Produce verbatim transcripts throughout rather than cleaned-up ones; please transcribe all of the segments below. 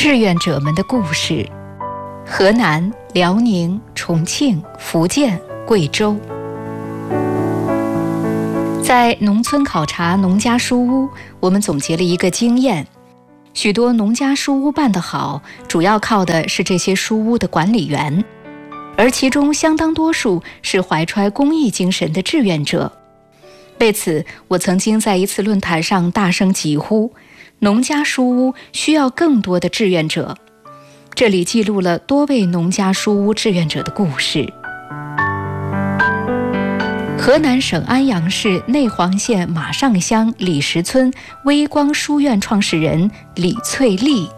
志愿者们的故事。河南、辽宁、重庆、福建、贵州，在农村考察农家书屋，我们总结了一个经验：许多农家书屋办得好，主要靠的是这些书屋的管理员，而其中相当多数是怀揣公益精神的志愿者。为此，我曾经在一次论坛上大声疾呼：农家书屋需要更多的志愿者。这里记录了多位农家书屋志愿者的故事。河南省安阳市内黄县马上乡李石村微光书院创始人李翠丽。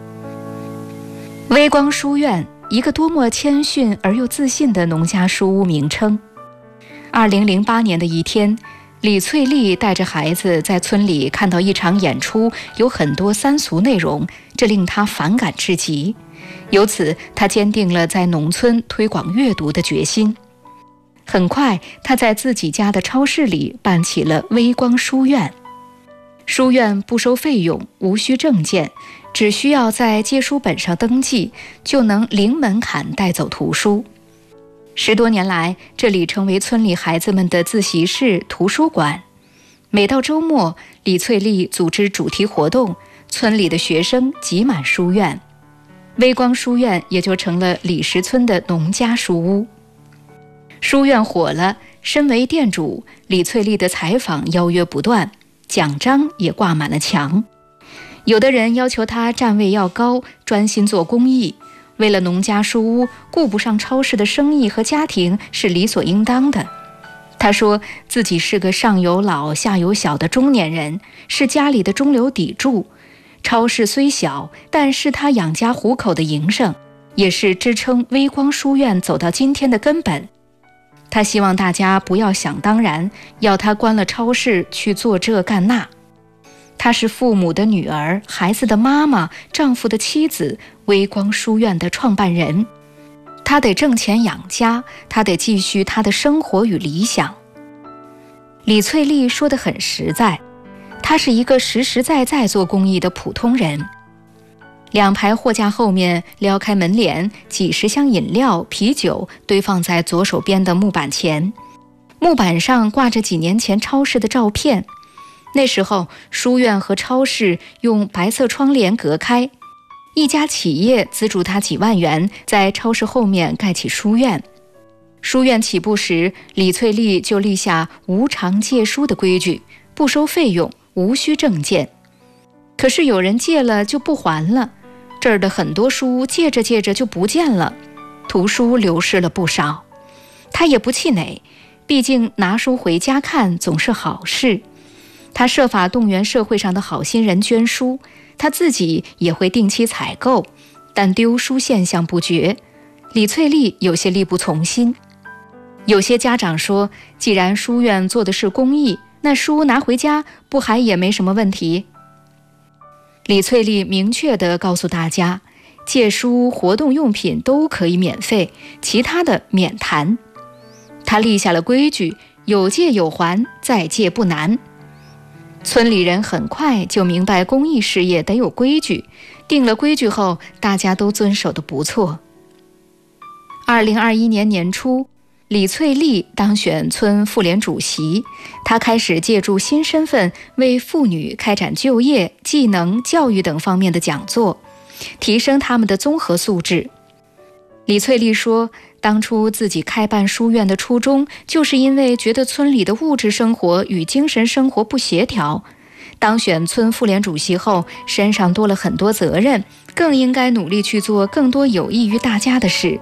微光书院，一个多么谦逊而又自信的农家书屋名称。二零零八年的一天，李翠丽带着孩子在村里看到一场演出，有很多三俗内容，这令她反感至极。由此，她坚定了在农村推广阅读的决心。很快，她在自己家的超市里办起了微光书院。书院不收费用，无需证件，只需要在借书本上登记，就能零门槛带走图书。十多年来，这里成为村里孩子们的自习室、图书馆。每到周末，李翠丽组织主题活动，村里的学生挤满书院，微光书院也就成了李石村的农家书屋。书院火了，身为店主，李翠丽的采访邀约不断，奖章也挂满了墙。有的人要求她站位要高，专心做公益。为了农家书屋，顾不上超市的生意和家庭是理所应当的。他说自己是个上有老下有小的中年人，是家里的中流砥柱。超市虽小，但是他养家糊口的营生，也是支撑微光书院走到今天的根本。他希望大家不要想当然，要他关了超市去做这干那。她是父母的女儿，孩子的妈妈，丈夫的妻子，微光书院的创办人。她得挣钱养家，她得继续她的生活与理想。李翠丽说得很实在，她是一个实实在在做公益的普通人。两排货架后面撩开门帘，几十箱饮料、啤酒堆放在左手边的木板前，木板上挂着几年前超市的照片。那时候，书院和超市用白色窗帘隔开。一家企业资助他几万元，在超市后面盖起书院。书院起步时，李翠丽就立下无偿借书的规矩，不收费用，无需证件。可是有人借了就不还了，这儿的很多书借着借着就不见了，图书流失了不少。他也不气馁，毕竟拿书回家看总是好事。他设法动员社会上的好心人捐书，他自己也会定期采购，但丢书现象不绝。李翠丽有些力不从心。有些家长说，既然书院做的是公益，那书拿回家不还也没什么问题？李翠丽明确地告诉大家，借书、活动用品都可以免费，其他的免谈。他立下了规矩，有借有还，再借不难。村里人很快就明白公益事业得有规矩，定了规矩后，大家都遵守得不错。二零二一年年初，李翠丽当选村妇联主席，她开始借助新身份为妇女开展就业、技能、教育等方面的讲座，提升她们的综合素质。李翠丽说，当初自己开办书院的初衷，就是因为觉得村里的物质生活与精神生活不协调。当选村妇联主席后，身上多了很多责任，更应该努力去做更多有益于大家的事。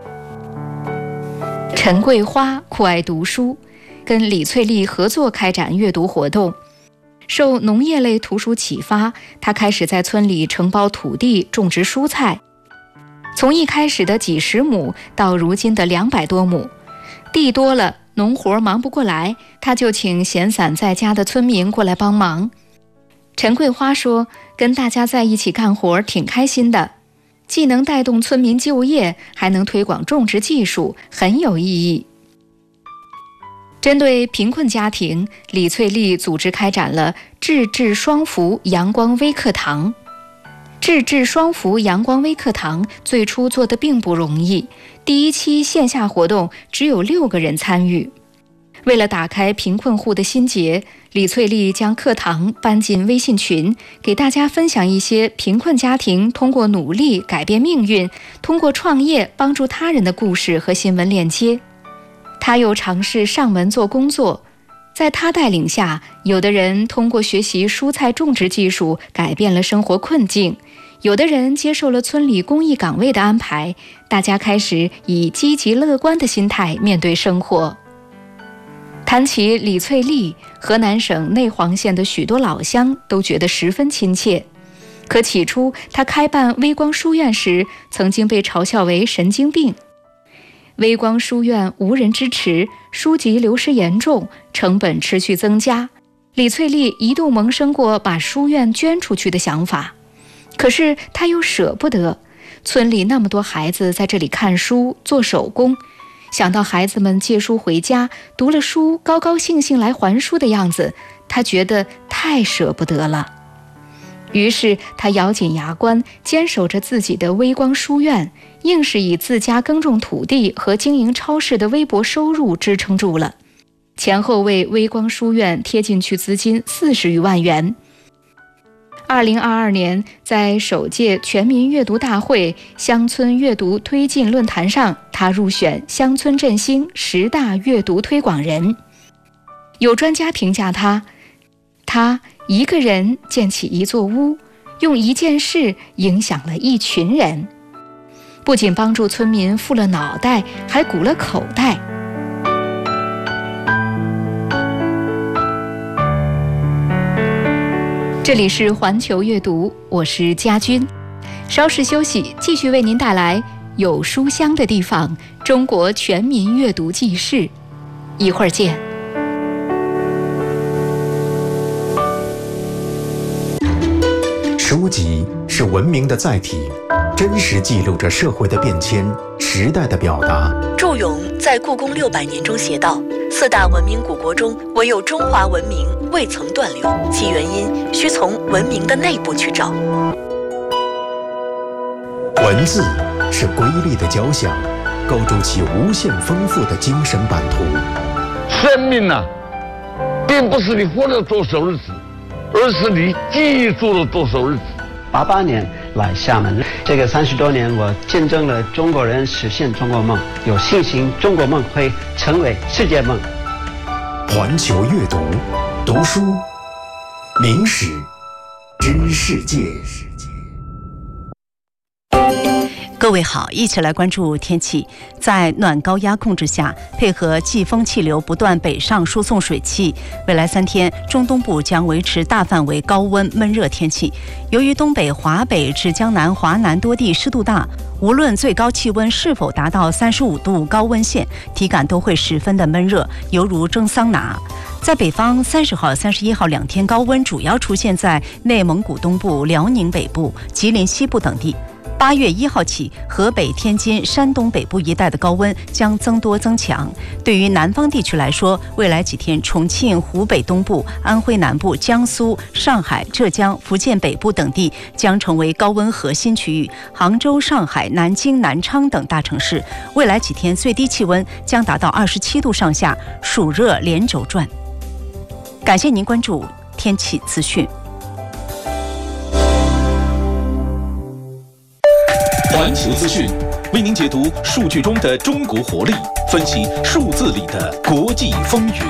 陈桂花酷爱读书，跟李翠丽合作开展阅读活动。受农业类图书启发，她开始在村里承包土地种植蔬菜。从一开始的几十亩到如今的两百多亩，地多了，农活忙不过来，他就请闲散在家的村民过来帮忙。陈桂花说，跟大家在一起干活挺开心的，既能带动村民就业，还能推广种植技术，很有意义。针对贫困家庭，李翠丽组织开展了智智双福阳光微课堂。 智智双福阳光微课堂最初做得并不容易，第一期线下活动只有六个人参与。为了打开贫困户的心结，李翠丽将课堂搬进微信群，给大家分享一些贫困家庭通过努力改变命运，通过创业帮助他人的故事和新闻链接。她又尝试上门做工作，在她带领下，有的人通过学习蔬菜种植技术改变了生活困境，有的人接受了村里公益岗位的安排，大家开始以积极乐观的心态面对生活。谈起李翠丽，河南省内黄县的许多老乡都觉得十分亲切。可起初她开办微光书院时，曾经被嘲笑为神经病。微光书院无人支持，书籍流失严重，成本持续增加。李翠丽一度萌生过把书院捐出去的想法，可是她又舍不得，村里那么多孩子在这里看书做手工，想到孩子们借书回家，读了书高高兴兴来还书的样子，她觉得太舍不得了。于是她咬紧牙关，坚守着自己的微光书院，硬是以自家耕种土地和经营超市的微薄收入支撑住了，前后为微光书院贴进去资金四十余万元。二零二二年，在首届全民阅读大会乡村阅读推进论坛上，他入选乡村振兴十大阅读推广人。有专家评价他，他一个人建起一座屋，用一件事影响了一群人，不仅帮助村民富了脑袋，还鼓了口袋。这里是环球阅读，我是佳君。稍事休息，继续为您带来有书香的地方——中国全民阅读记事。一会儿见。 书籍是文明的载体，真实记录着社会的变迁、时代的表达。 祝融在《故宫六百年》中写道：“四大文明古国中，唯有中华文明未曾断流，其原因需从文明的内部去找。” 文字是瑰丽的交响，构筑起无限丰富的精神版图。 生命啊，并不是你活了多少日子，而是你记住了多少日子。 八八年来厦门，这个三十多年，我见证了中国人实现中国梦，有信心中国梦会成为世界梦。 环球阅读，读书，明史，知世界。 各位好，一起来关注天气。在暖高压控制下，配合季风气流不断北上输送水汽，未来三天中东部将维持大范围高温闷热天气。由于东北、华北至江南、华南多地湿度大，无论最高气温是否达到三十五度高温线，体感都会十分的闷热，犹如蒸桑拿。在北方，三十号、三十一号两天高温主要出现在内蒙古东部、辽宁北部、吉林西部等地。八月一号起，河北、天津、山东北部一带的高温将增多增强。对于南方地区来说，未来几天，重庆、湖北东部、安徽南部、江苏、上海、浙江、福建北部等地将成为高温核心区域。杭州、上海、南京、南昌等大城市，未来几天最低气温将达到二十七度上下，暑热连轴转。感谢您关注天气资讯。 环球资讯为您解读数据中的中国活力，分析数字里的国际风云。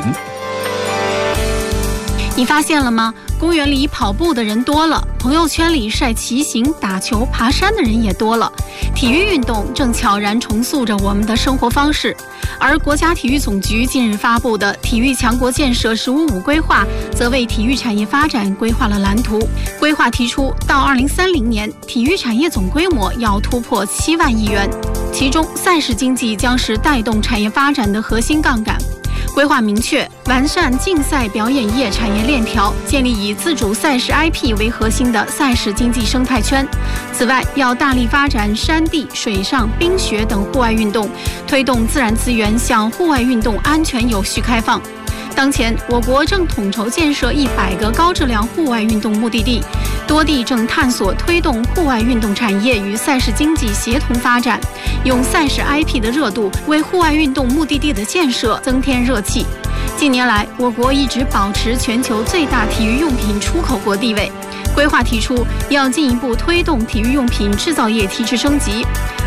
你发现了吗？公园里跑步的人多了，朋友圈里晒骑行、打球、爬山的人也多了。体育运动正悄然重塑着我们的生活方式。而国家体育总局近日发布的《体育强国建设“十五五”规划》，则为体育产业发展规划了蓝图。规划提出，到二零三零年，体育产业总规模要突破七万亿元，其中赛事经济将是带动产业发展的核心杠杆。规划明确，完善竞赛表演业产业链条，建立以自主赛事 I P 为核心的赛事经济生态圈。此外，要大力发展山地、水上、冰雪等户外运动，推动自然资源向户外运动安全有序开放。 当前，我国正统筹建设一百个高质量户外运动目的地，多地正探索推动户外运动产业与赛事经济协同发展，用赛事 I P 的热度为户外运动目的地的建设增添热气。近年来，我国一直保持全球最大体育用品出口国地位，规划提出要进一步推动体育用品制造业提质升级。